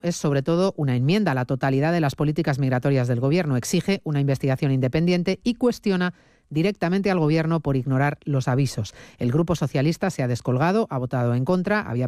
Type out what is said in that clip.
es sobre todo una enmienda a la totalidad de las políticas migratorias del Gobierno. Exige una investigación independiente y cuestiona directamente al Gobierno por ignorar los avisos. El Grupo Socialista se ha descolgado, ha votado en contra, había